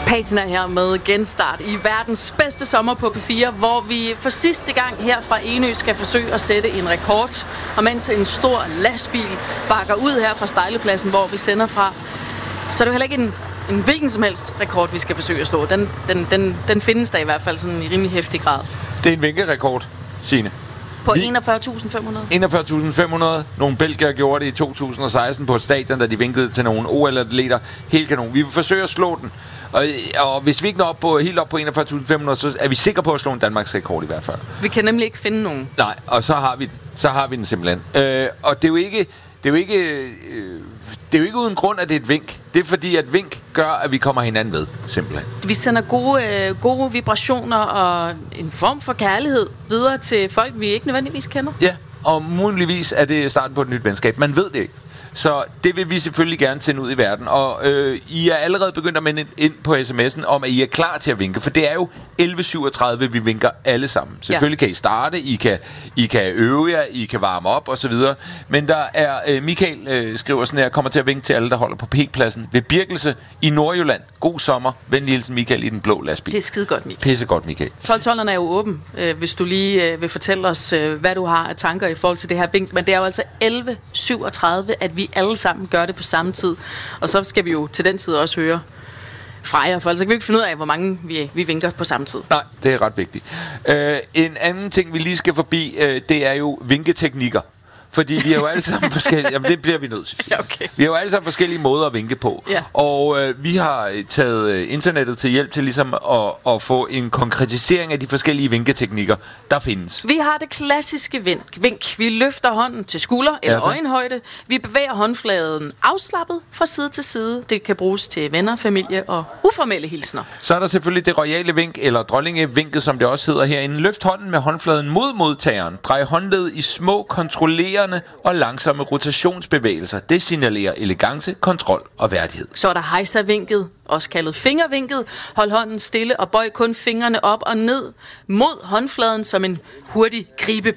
Patina her med Genstart i verdens bedste sommer på P4, hvor vi for sidste gang her fra Enø skal forsøge at sætte en rekord. Og mens en stor lastbil bakker ud her fra Stejlepladsen, hvor vi sender fra, så er det jo heller ikke en hvilken som helst rekord, vi skal forsøge at slå. Den findes der i hvert fald sådan i rimelig heftig grad. Det er en vinkerekord, Signe. På 41.500. 41.500. Nogle belgier gjorde det i 2016 på et stadion, da de vinkede til nogle OL-atleter. Helt kanon. Vi vil forsøge at slå den. Og hvis vi ikke når helt op på 41.500, så er vi sikre på at slå en Danmarks rekord i hvert fald. Vi kan nemlig ikke finde nogen. Nej, og så har vi den simpelthen. Og det er jo ikke uden grund, at det er et vink. Det er fordi, at vink gør, at vi kommer hinanden ved, simpelthen. Vi sender gode vibrationer og en form for kærlighed videre til folk, vi ikke nødvendigvis kender. Ja, og muligvis er det starten på et nyt venskab. Man ved det ikke. Så det vil vi selvfølgelig gerne sende ud i verden. Og I er allerede begyndt at minde ind på sms'en om, at I er klar til at vinke. For det er jo 11.37, vi vinker alle sammen. Selvfølgelig kan I starte, I kan øve jer, I kan varme op osv. Men der er, Michael skriver sådan her, kommer til at vinke til alle, der holder på P-pladsen ved Birkelse i Nordjylland. God sommer. Venlig hilsen Michael i den blå lastbil. Det er skide godt, Michael. Pissegodt, Michael. 12-12'erne er jo åben, hvis du lige vil fortælle os, hvad du har af tanker i forhold til det her vink. Men det er jo altså 11.37, at vi alle sammen gør det på samme tid. Og så skal vi jo til den tid også høre fra jer, for ellers kan vi ikke finde ud af, hvor mange vi vinker på samme tid. Nej, det er ret vigtigt. En anden ting, vi lige skal forbi, det er jo vinketeknikker. Fordi vi er jo alle sammen forskellige. Jamen, det bliver vi nødt til. Ja, okay. Vi har jo alle sammen forskellige måder at vinke på. Ja. Og vi har taget internettet til hjælp til ligesom at få en konkretisering af de forskellige vinketeknikker, der findes. Vi har det klassiske vink. Vi løfter hånden til skulder eller øjenhøjde. Vi bevæger håndfladen afslappet fra side til side. Det kan bruges til venner, familie og uformelle hilsner. Så er der selvfølgelig det royale vink, eller dronningevinket, som det også hedder herinde. Løft hånden med håndfladen mod modtageren. Drej håndledet i små, kontrollerende og langsomme rotationsbevægelser. Det signalerer elegance, kontrol og værdighed. Så er der hejsa-vinket, også kaldet fingervinket. Hold hånden stille og bøj kun fingrene op og ned mod håndfladen som en hurtig gribe